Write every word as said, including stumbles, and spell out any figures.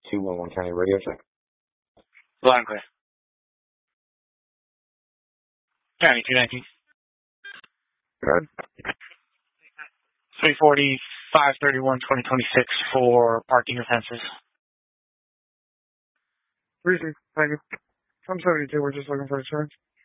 two one one County radio check. Loud and clear. County two nineteen. Good. three forty, five thirty-one, twenty twenty-six for parking offenses. Appreciate it. Thank you. I'm seventy-two. We're just looking for insurance.